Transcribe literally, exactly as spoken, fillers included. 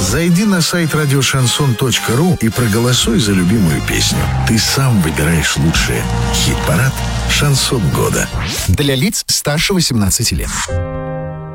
Зайди на сайт радио шансон точка ру и проголосуй за любимую песню. Ты сам выбираешь лучшее. Хит-парад «Шансон года». Для лиц старше восемнадцати лет.